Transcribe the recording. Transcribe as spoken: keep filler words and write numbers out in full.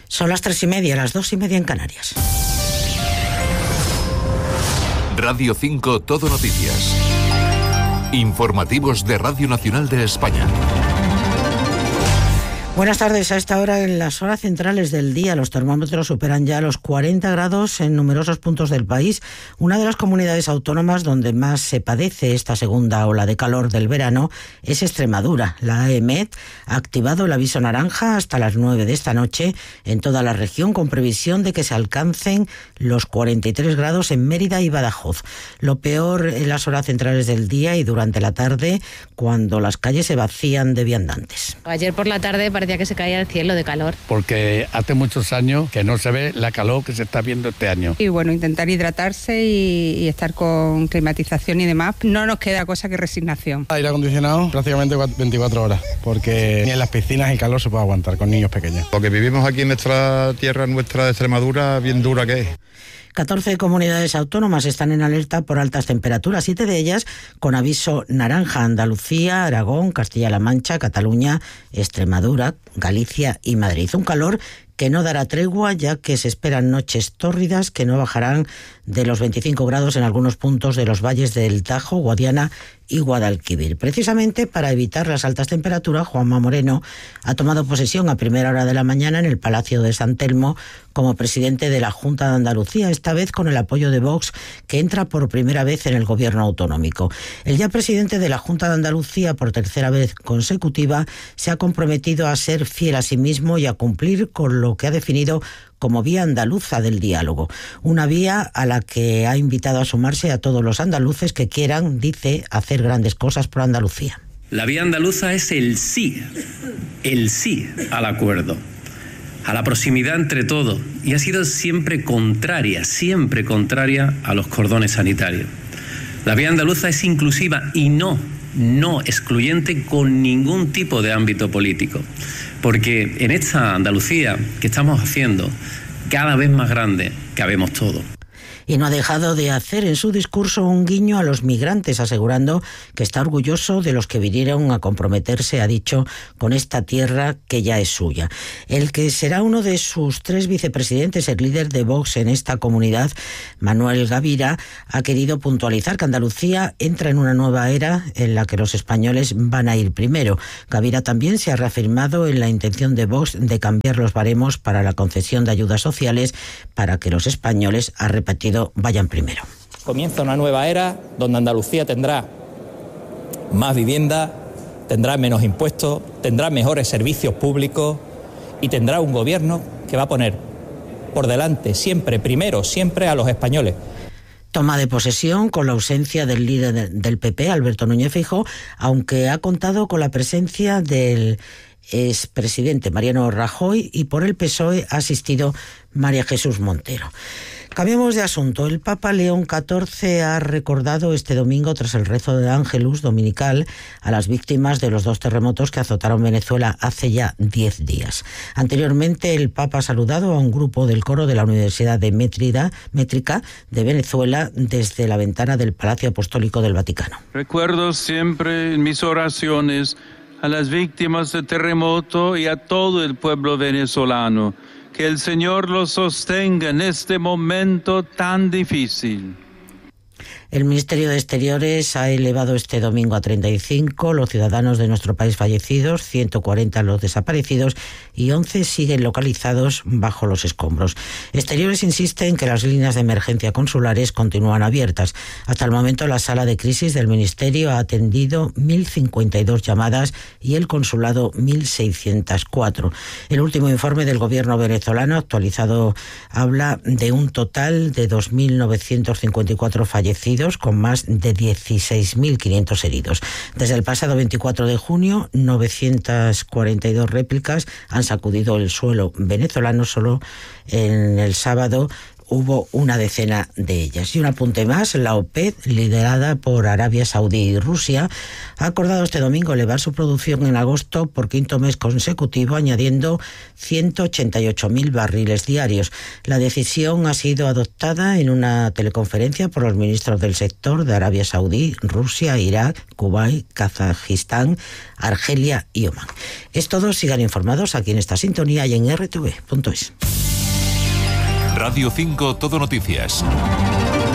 Son las tres y media, las dos y media en Canarias. Radio cinco Todo Noticias. Informativos de Radio Nacional de España. Buenas tardes. A esta hora, en las horas centrales del día, los termómetros superan ya los cuarenta grados en numerosos puntos del país. Una de las comunidades autónomas donde más se padece esta segunda ola de calor del verano es Extremadura. La AEMET ha activado el aviso naranja hasta las nueve de esta noche en toda la región, con previsión de que se alcancen los cuarenta y tres grados en Mérida y Badajoz. Lo peor en las horas centrales del día y durante la tarde, cuando las calles se vacían de viandantes. Ayer por la tarde parecía que se caía el cielo de calor. Porque hace muchos años que no se ve la calor que se está viendo este año. Y bueno, intentar hidratarse y, y estar con climatización y demás. No nos queda cosa que resignación. Aire acondicionado prácticamente veinticuatro horas, porque ni en las piscinas el calor se puede aguantar con niños pequeños. Porque vivimos aquí en nuestra tierra, nuestra de Extremadura, bien dura que es. catorce comunidades autónomas están en alerta por altas temperaturas, siete de ellas con aviso naranja: Andalucía, Aragón, Castilla-La Mancha, Cataluña, Extremadura, Galicia y Madrid. Un calor que no dará tregua, ya que se esperan noches tórridas que no bajarán de los veinticinco grados en algunos puntos de los valles del Tajo, Guadiana y Guadalquivir. Precisamente para evitar las altas temperaturas, Juanma Moreno ha tomado posesión a primera hora de la mañana en el Palacio de San Telmo como presidente de la Junta de Andalucía, esta vez con el apoyo de Vox, que entra por primera vez en el gobierno autonómico. El ya presidente de la Junta de Andalucía, por tercera vez consecutiva, se ha comprometido a ser fiel a sí mismo y a cumplir con lo que ha definido como vía andaluza del diálogo, una vía a la que ha invitado a sumarse a todos los andaluces que quieran, dice, hacer grandes cosas por Andalucía. La vía andaluza es el sí, el sí al acuerdo, a la proximidad entre todos, y ha sido siempre contraria, siempre contraria a los cordones sanitarios. La vía andaluza es inclusiva y no, no excluyente con ningún tipo de ámbito político. Porque en esta Andalucía que estamos haciendo, cada vez más grande, cabemos todos. Y no ha dejado de hacer en su discurso un guiño a los migrantes, asegurando que está orgulloso de los que vinieron a comprometerse, ha dicho, con esta tierra que ya es suya. El que será uno de sus tres vicepresidentes, el líder de Vox en esta comunidad, Manuel Gavira, ha querido puntualizar que Andalucía entra en una nueva era en la que los españoles van a ir primero. Gavira también se ha reafirmado en la intención de Vox de cambiar los baremos para la concesión de ayudas sociales para que los españoles, ha repetido, vayan primero. Comienza una nueva era donde Andalucía tendrá más vivienda, tendrá menos impuestos, tendrá mejores servicios públicos y tendrá un gobierno que va a poner por delante siempre, primero, siempre a los españoles. Toma de posesión con la ausencia del líder del P P, Alberto Núñez Feijóo, aunque ha contado con la presencia del expresidente Mariano Rajoy, y por el P S O E ha asistido María Jesús Montero. Cambiamos de asunto. El Papa León catorce ha recordado este domingo, tras el rezo del Ángelus dominical, a las víctimas de los dos terremotos que azotaron Venezuela hace ya diez días. Anteriormente, el Papa ha saludado a un grupo del coro de la Universidad de Métrida, Métrica de Venezuela desde la ventana del Palacio Apostólico del Vaticano. Recuerdo siempre en mis oraciones a las víctimas del terremoto y a todo el pueblo venezolano. Que el Señor los sostenga en este momento tan difícil. El Ministerio de Exteriores ha elevado este domingo a treinta y cinco los ciudadanos de nuestro país fallecidos, ciento cuarenta los desaparecidos y once siguen localizados bajo los escombros. Exteriores insiste en que las líneas de emergencia consulares continúan abiertas. Hasta el momento, la sala de crisis del Ministerio ha atendido mil cincuenta y dos llamadas y el consulado mil seiscientos cuatro. El último informe del gobierno venezolano actualizado habla de un total de dos mil novecientos cincuenta y cuatro fallecidos, con más de dieciséis mil quinientos heridos. Desde el pasado veinticuatro de junio, novecientas cuarenta y dos réplicas han sacudido el suelo venezolano. Solo en el sábado hubo una decena de ellas. Y un apunte más, la OPEP, liderada por Arabia Saudí y Rusia, ha acordado este domingo elevar su producción en agosto por quinto mes consecutivo, añadiendo ciento ochenta y ocho mil barriles diarios. La decisión ha sido adoptada en una teleconferencia por los ministros del sector de Arabia Saudí, Rusia, Irak, Kuwait, Kazajistán, Argelia y Omán. Es todo, sigan informados aquí en esta sintonía y en r t v punto es. Radio cinco Todo Noticias.